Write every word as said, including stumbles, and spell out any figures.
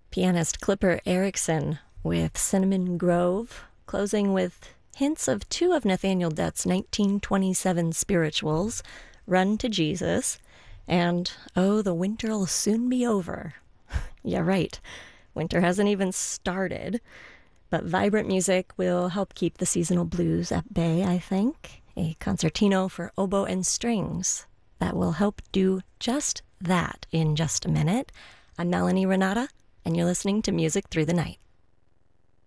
Pianist Clipper Erickson with Cinnamon Grove, closing with hints of two of Nathaniel Dett's nineteen twenty-seven spirituals, Run to Jesus, and Oh, the Winter'll Soon Be Over. Yeah, right. Winter hasn't even started, but vibrant music will help keep the seasonal blues at bay, I think. A concertino for oboe and strings that will help do just that in just a minute. I'm Melanie Renata, and you're listening to Music Through the Night.